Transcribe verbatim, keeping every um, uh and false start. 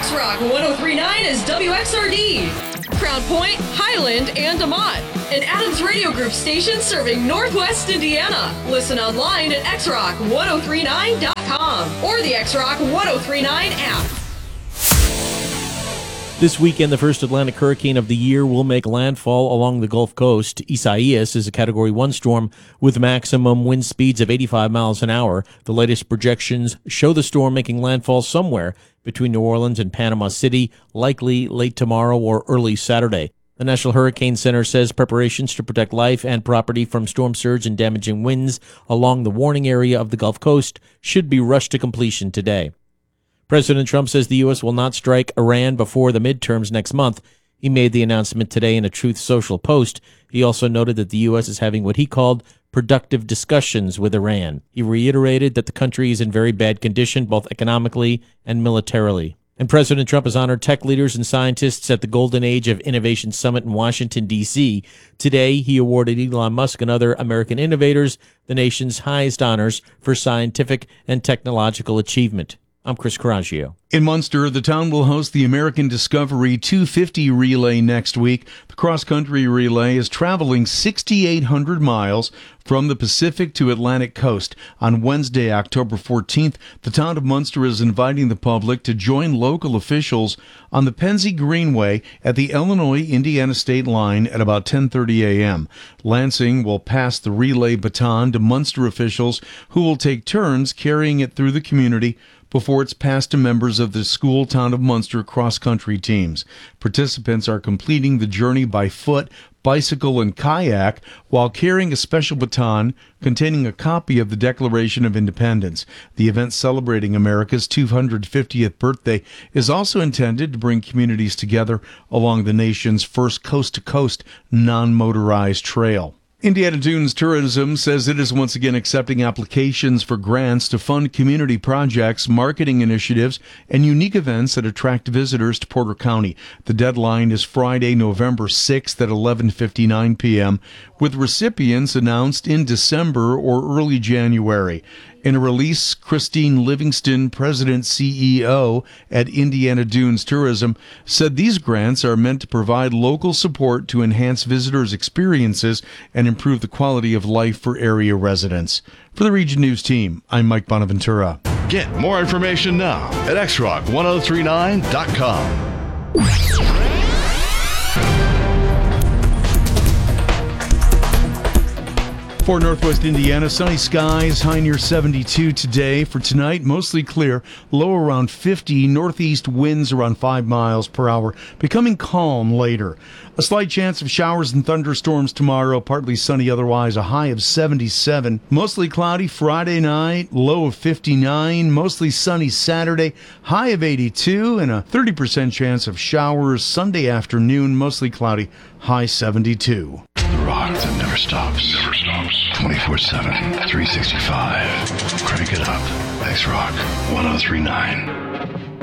X-Rock one oh three point nine is W X R D. Crown Point, Highland, and DeMont. An Adams Radio Group station serving Northwest Indiana. Listen online at x rock ten thirty-nine dot com or the X-Rock ten thirty-nine app. This weekend, the first Atlantic hurricane of the year will make landfall along the Gulf Coast. Isaias is a Category one storm with maximum wind speeds of eighty-five miles an hour. The latest projections show the storm making landfall somewhere between New Orleans and Panama City, likely late tomorrow or early Saturday. The National Hurricane Center says preparations to protect life and property from storm surge and damaging winds along the warning area of the Gulf Coast should be rushed to completion today. President Trump says the U S will not strike Iran before the midterms next month. He made the announcement today in a Truth Social post. He also noted that the U S is having what he called productive discussions with Iran. He reiterated that the country is in very bad condition, both economically and militarily. And President Trump has honored tech leaders and scientists at the Golden Age of Innovation Summit in Washington, D C Today, he awarded Elon Musk and other American innovators the nation's highest honors for scientific and technological achievement. I'm Chris Coraggio. In Munster, the town will host the American Discovery two fifty relay next week. The cross-country relay is traveling six thousand eight hundred miles from the Pacific to Atlantic coast. On Wednesday, October fourteenth, the town of Munster is inviting the public to join local officials on the Pennsy Greenway at the Illinois-Indiana state line at about ten thirty a.m. Lansing will pass the relay baton to Munster officials who will take turns carrying it through the community before it's passed to members of the school town of Munster cross-country teams. Participants are completing the journey by foot, bicycle, and kayak while carrying a special baton containing a copy of the Declaration of Independence. The event celebrating America's two hundred fiftieth birthday is also intended to bring communities together along the nation's first coast-to-coast non-motorized trail. Indiana Dunes Tourism says it is once again accepting applications for grants to fund community projects, marketing initiatives, and unique events that attract visitors to Porter County. The deadline is Friday, November sixth at eleven fifty-nine p.m., with recipients announced in December or early January. In a release, Christine Livingston, President C E O at Indiana Dunes Tourism, said these grants are meant to provide local support to enhance visitors' experiences and improve the quality of life for area residents. For the Region News team, I'm Mike Bonaventura. Get more information now at x rock ten thirty-nine dot com. For Northwest Indiana, sunny skies, high near seventy-two today. For tonight, mostly clear, low around fifty, northeast winds around five miles per hour, becoming calm later. A slight chance of showers and thunderstorms tomorrow, partly sunny otherwise, a high of seventy-seven. Mostly cloudy Friday night, low of fifty-nine, mostly sunny Saturday, high of eighty-two, and a thirty percent chance of showers Sunday afternoon, mostly cloudy, high seventy-two. The rock that never stops. Never stops. twenty-four seven, three sixty-five. Crank it up. X-Rock ten thirty-nine.